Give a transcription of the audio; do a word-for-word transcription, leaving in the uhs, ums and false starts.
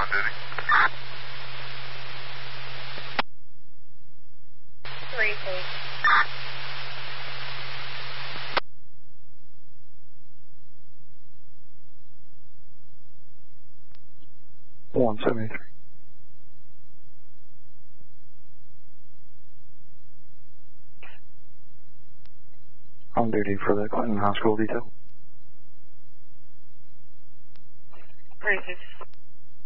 on duty. Three, please. one seventy-three. On duty for the Clinton High School detail. Three, six.